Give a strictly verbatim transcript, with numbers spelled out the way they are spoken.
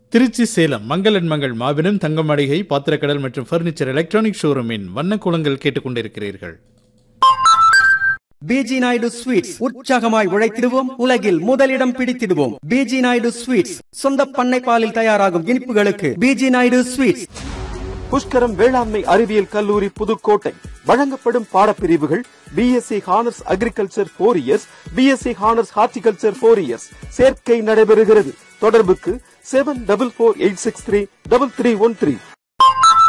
திருச்சி சேலம் மங்களன் மங்கள் மாபெரும் தங்க மாளிகை பாத்திரக்கடல் மற்றும் பர்னிச்சர் எலக்ட்ரானிக் ஷோரூமின் வண்ண கோலங்கள் கேட்டுக்கொண்டிருக்கிறீர்கள். பிஜி நாயுடு ஸ்வீட்ஸ், உற்சாகமாய் உழைத்திடுவோம், உலகில் முதலிடம் பிடித்திடுவோம். பிஜி நாயுடு ஸ்வீட்ஸ், சொந்த பண்ணை பாலில் தயாராகும் இனிப்புகளுக்கு பிஜி நாயுடு ஸ்வீட்ஸ். புஷ்கரம் வேளாண்மை அறிவியல் கல்லூரி புதுக்கோட்டை வழங்கப்படும் பாடப்பிரிவுகள் BSc honours agriculture four years, BSc honours horticulture four years. சேர்க்கை நடைபெறுகிறது. தொடர்புக்கு seven double four eight six three double three one three.